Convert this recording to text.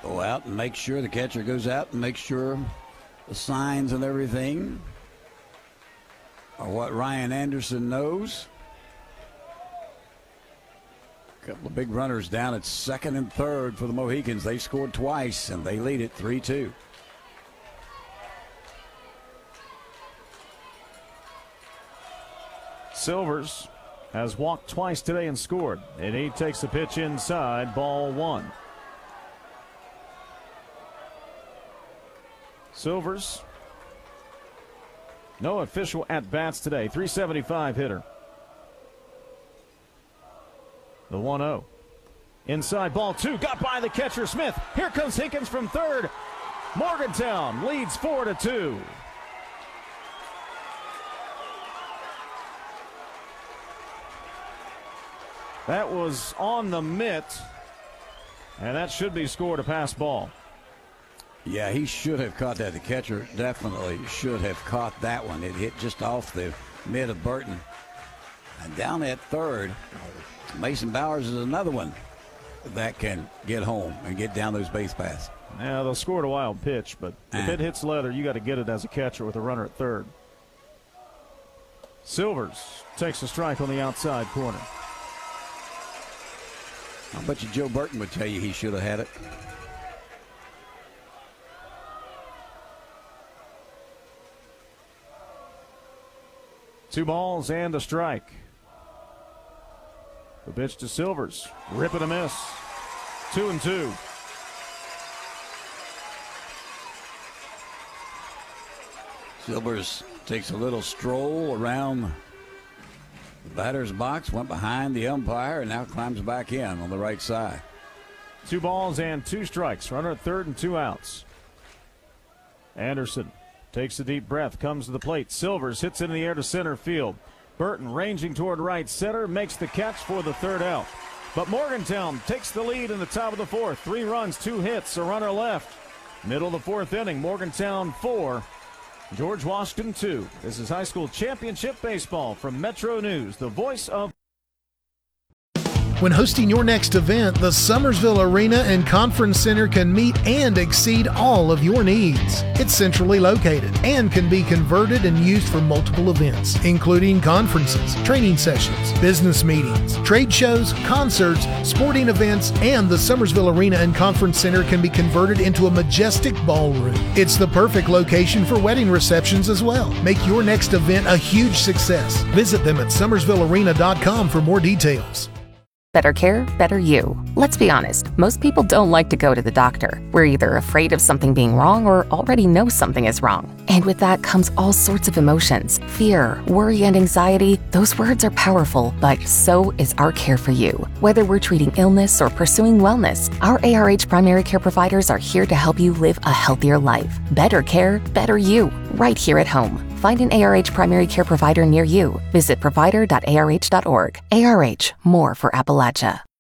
Go out and make sure the catcher goes out and make sure the signs and everything are what Ryan Anderson knows. A couple of big runners down at second and third for the Mohicans. They scored twice, and they lead it 3-2. Silvers has walked twice today and scored. And he takes the pitch inside, ball one. Silvers, no official at-bats today. 375 hitter. The 1-0. Inside, ball two. Got by the catcher, Smith. Here comes Hinkins from third. Morgantown leads 4-2. That was on the mitt, and that should be scored a pass ball. Yeah, he should have caught that. The catcher definitely should have caught that one. It hit just off the mid of Burton. And down at third, Mason Bowers is another one that can get home and get down those base paths. Yeah, they'll score at a wild pitch, but if it hits leather, you got to get it as a catcher with a runner at third. Silvers takes a strike on the outside corner. I bet you Joe Burton would tell you he should have had it. Two balls and a strike. The pitch to Silvers. Rip and a miss. 2-2. Silvers takes a little stroll around the batter's box, went behind the umpire, and now climbs back in on the right side. Two balls and two strikes. Runner at third and two outs. Anderson takes a deep breath, comes to the plate. Silvers hits it in the air to center field. Burton ranging toward right center, makes the catch for the third out. But Morgantown takes the lead in the top of the fourth. 3 runs, 2 hits, a runner left. Middle of the fourth inning, Morgantown 4, George Washington 2. This is high school championship baseball from Metro News, the voice of. When hosting your next event, the Summersville Arena and Conference Center can meet and exceed all of your needs. It's centrally located and can be converted and used for multiple events, including conferences, training sessions, business meetings, trade shows, concerts, sporting events, and the Summersville Arena and Conference Center can be converted into a majestic ballroom. It's the perfect location for wedding receptions as well. Make your next event a huge success. Visit them at summersvillearena.com for more details. Better care, better you. Let's be honest, most people don't like to go to the doctor. We're either afraid of something being wrong or already know something is wrong. And with that comes all sorts of emotions. Fear, worry, and anxiety. Those words are powerful, but so is our care for you. Whether we're treating illness or pursuing wellness, our ARH primary care providers are here to help you live a healthier life. Better care, better you. Right here at home. Find an ARH primary care provider near you. Visit provider.arh.org. ARH, more for Appalachia.